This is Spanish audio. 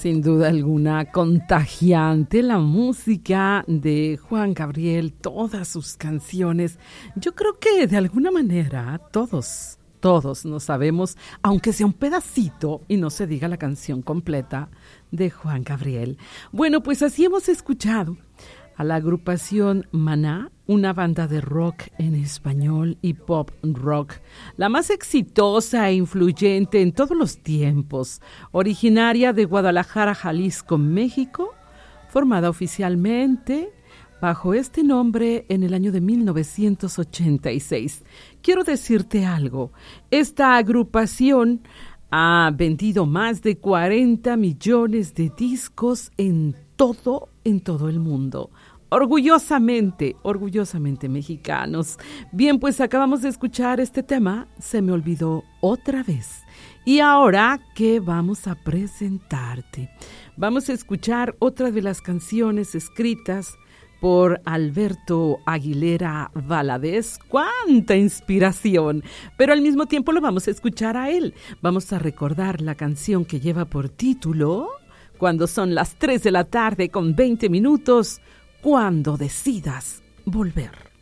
Sin duda alguna, contagiante la música de Juan Gabriel, todas sus canciones. Yo creo que de alguna manera todos nos sabemos, aunque sea un pedacito y no se diga la canción completa de Juan Gabriel. Bueno, pues así hemos escuchado a la agrupación Maná, una banda de rock en español y pop rock, la más exitosa e influyente en todos los tiempos, originaria de Guadalajara, Jalisco, México, formada oficialmente bajo este nombre en el año de 1986. Quiero decirte algo, esta agrupación ha vendido más de 40 millones de discos en todo el mundo. Orgullosamente mexicanos. Bien, pues acabamos de escuchar este tema, Se me olvidó otra vez. Y ahora, ¿qué vamos a presentarte? Vamos a escuchar otra de las canciones escritas por Alberto Aguilera Valadez. ¡Cuánta inspiración! Pero al mismo tiempo lo vamos a escuchar a él. Vamos a recordar la canción que lleva por título Cuando son las 3 de la tarde con 20 minutos, cuando decidas volver.